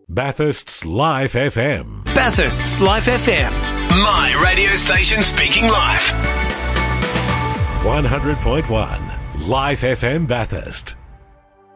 Bathurst's Life FM. Bathurst's Life FM. My radio station speaking live. 100.1 Life FM Bathurst.